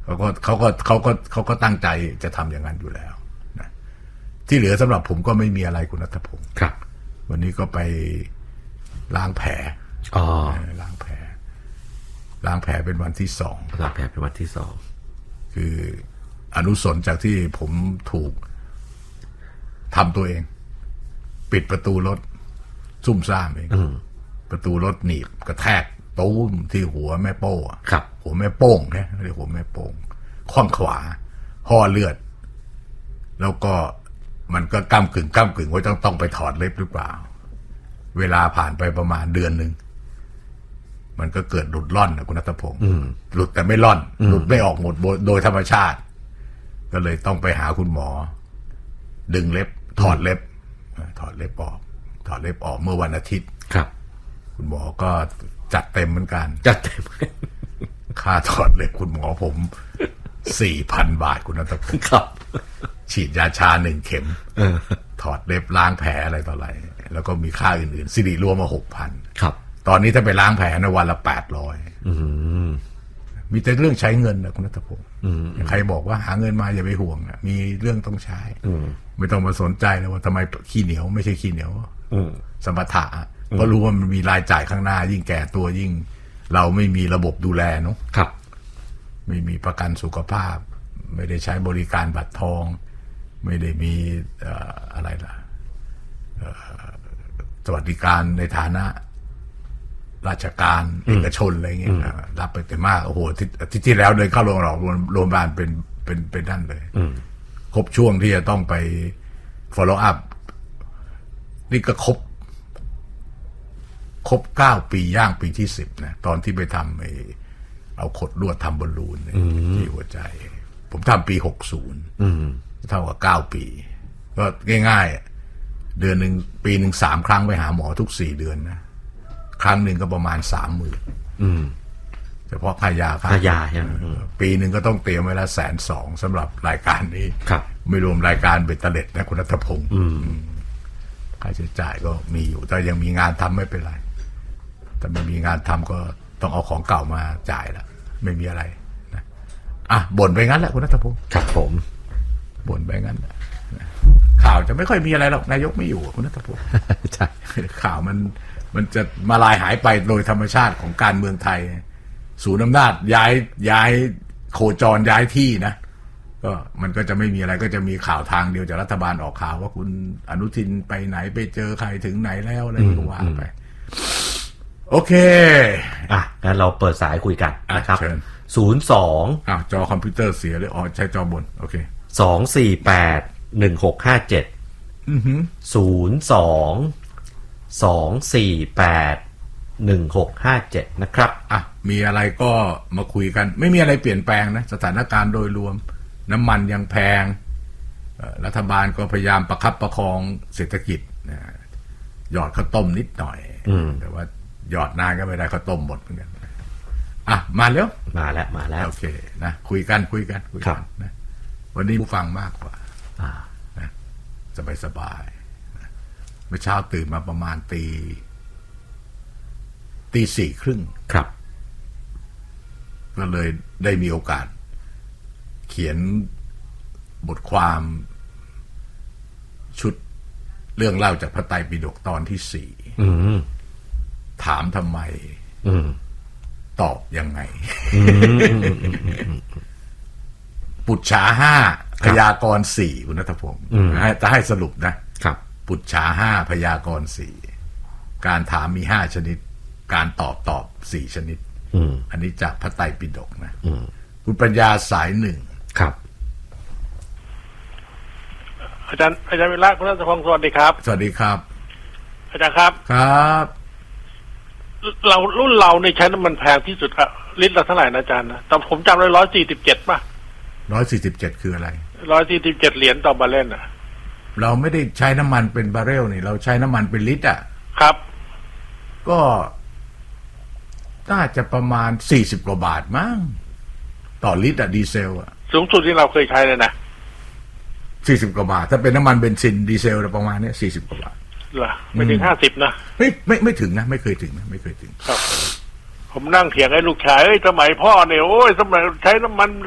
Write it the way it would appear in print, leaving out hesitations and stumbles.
เขาก็ตั้งใจจะทำอย่างนั้นอยู่แล้วนะที่เหลือสำหรับผมก็ไม่มีอะไรคุณณัฐพงศ์ครับวันนี้ก็ไปล้างแผลล้างแผลเป็นวันที่สองล้างแผลเป็นวันที่สองคืออนุสรณ์จากที่ผมถูกทำตัวเองปิดประตูรถซุ่มซ่ามเองประตูรถหนีบกระแทกตูมที่หัวแม่โป้ครับหัวแม่โป้งนะเรียกหัวแม่โป้งข้างขวาห่อเลือดแล้วก็มันก็ก้ำกึ่งว่าต้องไปถอดเล็บหรือเปล่าเวลาผ่านไปประมาณเดือนนึงมันก็เกิดหลุดล่อนนะคุณณัฐพงศ์หลุดแต่ไม่ล่อนหลุดไม่ออกหมดโดยธรรมชาติก็เลยต้องไปหาคุณหมอดึงเล็บถอดเล็บออกเมื่อวันอาทิตย์ครับคุณหมอก็จัดเต็มเหมือนกันจัดเต็มค่าถอดเล็บคุณหมอผม 4,000 บาทคุณณัฐพงศ์ครับฉีดยาชา1 เข็มถอดเล็บล้างแผลอะไรต่ออะไรแล้วก็มีค่าอื่นๆสิริรวมมา 6,000 ครับตอนนี้ถ้าไปล้างแผลในวันละ800มีแต่เรื่องใช้เงินนะคุณณัฐพงศ์ใครบอกว่าหาเงินมาอย่าไปห่วงมีเรื่องต้องใช้ไม่ต้องมาสนใจเลยว่าทำไมขี้เหนียวไม่ใช่ขี้เหนียวสมถะเพราะรู้ว่ามันมีรายจ่ายข้างหน้ายิ่งแก่ตัวยิ่งเราไม่มีระบบดูแลเนาะครับไม่มีประกันสุขภาพไม่ได้ใช้บริการบัตรทองไม่ได้มีอะไรล่ะสวัสดิการในฐานะราชการเอกชนอะไรเงี้ยรับไปเต็มมากโอ้โหที่แล้วเดินเข้าโรงพยาบาลเป็นนั่นเลยครบช่วงที่จะต้องไป follow up นี่ก็ครบ9 ปีย่างปีที่10นะตอนที่ไปทำเอาขดลวดทำบอลลูนที่หัวใจผมทำปี60เท่ากับ9 ปีก็ง่ายๆเดือนหนึ่งปีหนึ่ง3 ครั้งไปหาหมอทุก4 เดือนนะครั้งหนึ่งก็ประมาณ 30,000เฉพาะค่ายาปีหนึ่งก็ต้องเตรียมไว้ละ120,000สำหรับรายการนี้ไม่รวมรายการเบ็ดเตล็ดนะคุณณัฐพงศ์ค่าใช้จ่ายก็มีอยู่แต่ยังมีงานทำไม่เป็นไรแต่ไม่มีงานทำก็ต้องเอาของเก่ามาจ่ายละไม่มีอะไรนะบ่นไปงั้นแหละคุณณัฐพงศ์ครับผมบ่นไปงั้นข่าวจะไม่ค่อยมีอะไรหรอกนายกไม่อยู่คุณณัฐพงศ์ใช่ข่าวมันจะมาลายหายไปโดยธรรมชาติของการเมืองไทยศูนย์อำนาจย้ายโคจรย้ายที่นะก็มันก็จะไม่มีอะไรก็จะมีข่าวทางเดียวจากรัฐบาลออกข่าวว่าคุณอนุทินไปไหนไปเจอใครถึงไหนแล้วอะไรก็ว่าไปโอเคงั้นเราเปิดสายคุยกันนะครับ02 จอคอมพิวเตอร์เสียเลยใช้จอบนโอเค 248165702248157นะครับมีอะไรก็มาคุยกันไม่มีอะไรเปลี่ยนแปลงนะสถานการณ์โดยรวมน้ำมันยังแพงรัฐบาลก็พยายามประคับประคองเศรษฐกิจหยอดข้าวต้มนิดหน่อยแต่ว่าหยอดนานก็ไม่ได้ข้าวต้มหมดเหมือนกันมาแล้วโอเคนะคุยกันนะวันนี้ผู้ฟังมากกว่านะสบายเมื่อเช้าตื่นมาประมาณตี 4:30 ครับก็เลยได้มีโอกาสเขียนบทความชุดเรื่องเล่าจากพระไตรปิฎกตอนที่4ถามทำไมตอบยังไงปุจฉา5พยากรณ์4คุณณัฐพงศ์จะให้สรุปนะครับปุจฉา5พยากรณ์4การถามมี5ชนิดการตอบ4ชนิดอันนี้จากพระไตรปิฎกนะคุณปัญญาสาย1 ครับอาจารย์วิระคุณณัฐพงศ์สวัสดีครับสวัสดีครับอาจารย์ครับรุ่นเราในใช้น้ำมันแพงที่สุดครับลิตรละเท่าไหร่นะอาจารย์นะแต่ผมจำได้147ป่ะ 147คืออะไร 147เหรียญต่อบาร์เรลน่ะเราไม่ได้ใช้น้ำมันเป็นบาร์เรลนี่เราใช้น้ำมันเป็นลิตรครับก็น่าจะประมาณ40 กว่าบาทมั้งต่อลิตรดีเซลสูงสุดที่เราเคยใช้เลยนะ 40 กว่าบาทถ้าเป็นน้ำมันเบนซินดีเซลประมาณนี้40 กว่าบาทเหรอไม่ถึง50นะไม่ถึงนะไม่เคยถึงครับผมนั่งเถียงให้ลูกชายสมัยพ่อเนี่ยโอ้ยสมัยใช้น้ำมัน